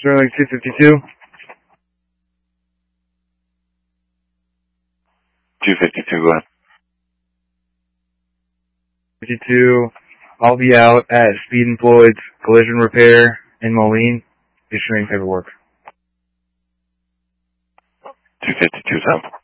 Sterling 252. 252, go ahead. 52, I'll be out at Speed and Floyd's Collision Repair in Moline, issuing paperwork. 252, Tom.